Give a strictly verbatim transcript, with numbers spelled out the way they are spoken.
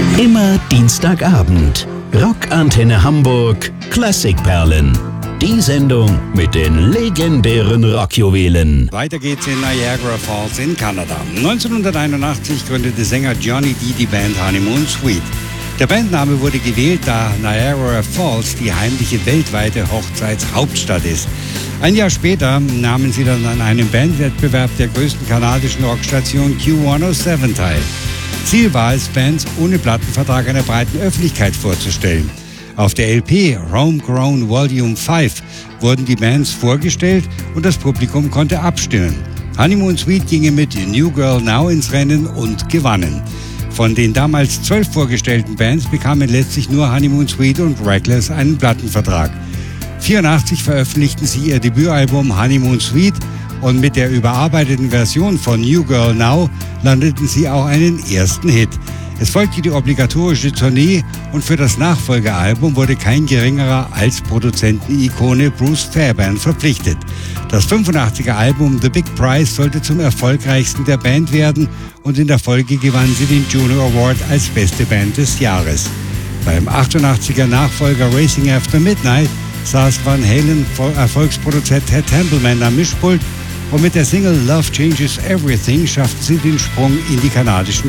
Immer Dienstagabend. Rockantenne Hamburg Klassikperlen. Die Sendung mit den legendären Rockjuwelen. Weiter geht's in Niagara Falls in Kanada. neunzehnhunderteinundachtzig gründete Sänger Johnny Dee die Band Honeymoon Suite. Der Bandname wurde gewählt, da Niagara Falls die heimliche weltweite Hochzeitshauptstadt ist. Ein Jahr später nahmen sie dann an einem Bandwettbewerb der größten kanadischen Rockstation Q hundertsieben teil. Ziel war es, Bands ohne Plattenvertrag einer breiten Öffentlichkeit vorzustellen. Auf der L P Homegrown Volume fünf wurden die Bands vorgestellt und das Publikum konnte abstimmen. Honeymoon Suite ging mit New Girl Now ins Rennen und gewannen. Von den damals zwölf vorgestellten Bands bekamen letztlich nur Honeymoon Suite und Reckless einen Plattenvertrag. neunzehnhundertvierundachtzig veröffentlichten sie ihr Debütalbum Honeymoon Suite und mit der überarbeiteten Version von New Girl Now landeten sie auch einen ersten Hit. Es folgte die obligatorische Tournee und für das Nachfolgealbum wurde kein geringerer als Produzentenikone Bruce Fairbairn verpflichtet. Das fünfundachtziger Album The Big Prize sollte zum erfolgreichsten der Band werden und in der Folge gewann sie den Juno Award als beste Band des Jahres. Beim achtundachtziger Nachfolger Racing After Midnight saß Van Halen Erfolgsproduzent Ted Templeman am Mischpult und mit der Single Love Changes Everything schafften sie den Sprung in die kanadischen